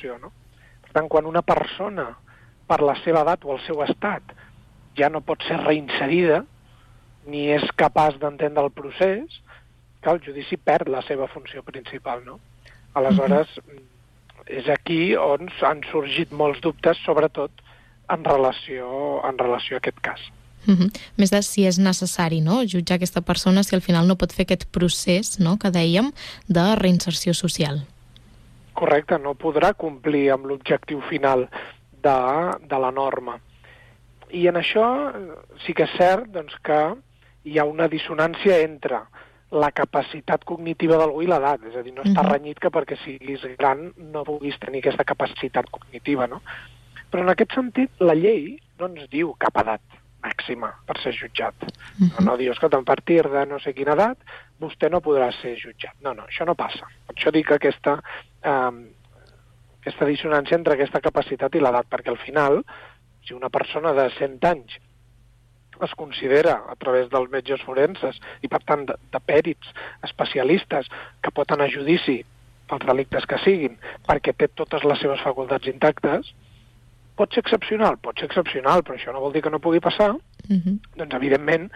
reinserció, no? Per tant, quan una persona, per la seva edat o el seu estat, ja no pot ser reinserida, ni és capaç d'entendre el procés, que el judici perd la seva funció principal, no? Aleshores, és aquí on han sorgit molts dubtes, sobretot en relació a aquest cas. Més de si és necessari, no?, jutjar aquesta persona si al final no pot fer aquest procés, no?, que dèiem, de reinserció social. Correcte, no podrà complir amb l'objectiu final de la norma. I en això sí que és cert doncs, que hi ha una dissonància entre la capacitat cognitiva d'algú i l'edat, és a dir, no està renyit que perquè siguis gran no puguis tenir aquesta capacitat cognitiva, no? Però en aquest sentit la llei no ens diu cap edat màxima per ser jutjat. No diu, escolta, a partir de no sé quina edat vostè no podrà ser jutjat. No, això no passa. Per això dic aquesta dissonància entre aquesta capacitat i l'edat, perquè al final, si una persona de 100 anys es considera a través dels metges forenses i, per tant, de pèrits especialistes que pot anar a judici pels delictes que siguin perquè té totes les seves facultats intactes, pot ser excepcional, però això no vol dir que no pugui passar. Doncs, evidentment,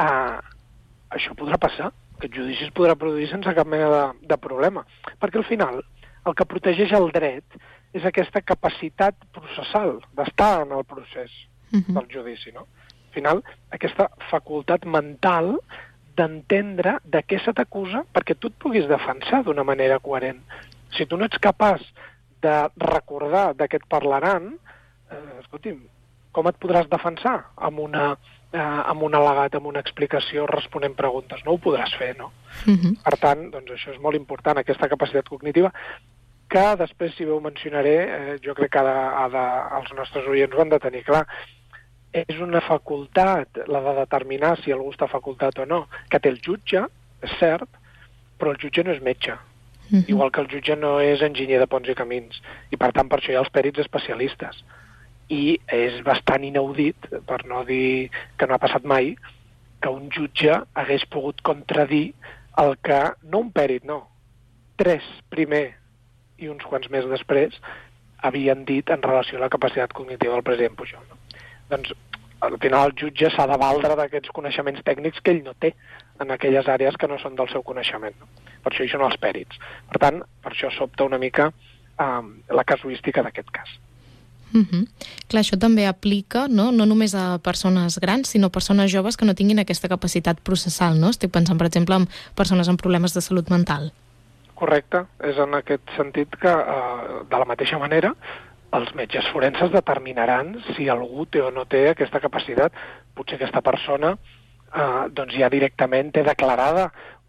això podrà passar. Aquest judici es podrà produir sense cap mena de problema. Perquè, al final, el que protegeix el dret és aquesta capacitat processal d'estar en el procés del judici, no? Al final, aquesta facultat mental d'entendre de què se t'acusa perquè tu et puguis defensar d'una manera coherent. Si tu no ets capaç de recordar de què et parlaran, escolti'm, com et podràs defensar amb un al·legat, amb una explicació responent preguntes? No ho podràs fer, no? Per tant, doncs això és molt important, aquesta capacitat cognitiva, que després, si bé ho mencionaré, jo crec que els nostres oients ho han de tenir clar. És una facultat, la de determinar si algú està facultat o no, que té el jutge, és cert, però el jutge no és metge. Igual que el jutge no és enginyer de ponts i camins. I, per tant, per això hi ha els pèrits especialistes. I és bastant inaudit, per no dir que no ha passat mai, que un jutge hagués pogut contradir el que, no un pèrit, no, 3 primer i uns quants més després havien dit en relació a la capacitat cognitiva del president Pujol. No? Doncs, al final, el jutge s'ha de valdre d'aquests coneixements tècnics que ell no té en aquelles àrees que no són del seu coneixement. No? Per això hi són els pèrits. Per tant, per això sobta una mica la casuística d'aquest cas. Clar, això també aplica no només a persones grans, sinó a persones joves que no tinguin aquesta capacitat processal, no? Estic pensant, per exemple, en persones amb problemes de salut mental. Correcte. És en aquest sentit que, de la mateixa manera, els metges forenses determinaran si algú té o no té aquesta capacitat. Potser aquesta persona doncs ja directament té declarada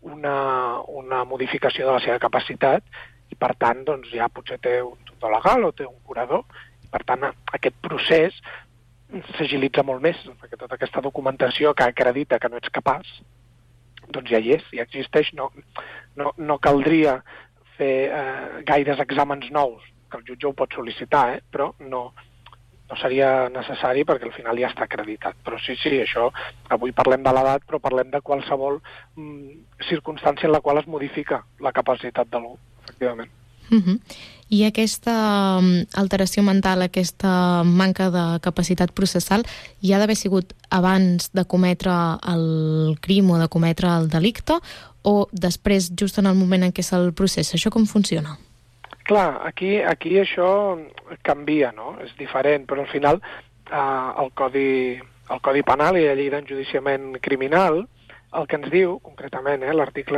una modificació de la seva capacitat i, per tant, doncs ja potser té un tutor legal o té un curador. Per tant, aquest procés s'agilitza molt més, perquè tota aquesta documentació que acredita que no ets capaç, doncs ja hi és, ja existeix. No caldria fer gaires exàmens nous, que el jutge ho pot sol·licitar, però no seria necessari perquè al final ja està acreditat. Però sí, això, avui parlem de l'edat, però parlem de qualsevol circumstància en la qual es modifica la capacitat d'algú, efectivament. I aquesta alteració mental, aquesta manca de capacitat processal, hi ha d'haver sigut abans de cometre el crim o de cometre el delicte o després, just en el moment en què se'l processa? Això com funciona? Clar, aquí això canvia, no? És diferent, però al final el Codi Penal i la Llei d'Enjudiciament Criminal el que ens diu, concretament, l'article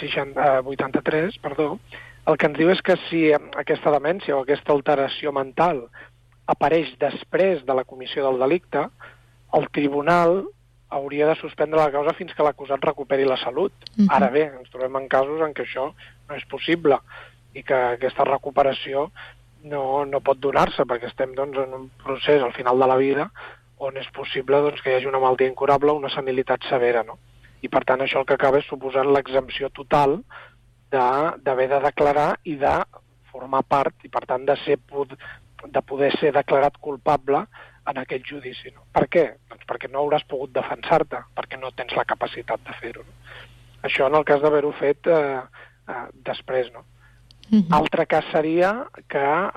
383, el que ens diu és que si aquesta demència o aquesta alteració mental apareix després de la comissió del delicte, el tribunal hauria de suspendre la causa fins que l'acusat recuperi la salut. Ara bé, ens trobem en casos en què això no és possible i que aquesta recuperació no pot donar-se perquè estem en un procés al final de la vida on és possible que hi hagi una malaltia incurable o una senilitat severa, no? I per tant això el que acaba és suposant l'exempció total d'haver de declarar i de formar part i per tant de poder ser declarat culpable en aquest judici. No? Per què? Doncs perquè no hauràs pogut defensar-te, perquè no tens la capacitat de fer-ho. No? Això en el cas d'haver-ho fet després. No? Altre cas seria que